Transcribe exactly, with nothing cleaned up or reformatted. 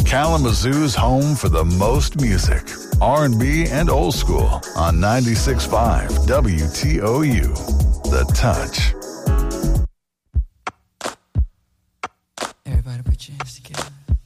Kalamazoo's home for the most music, R and B and old school on ninety-six point five W T O U. The Touch. Everybody put your hands together.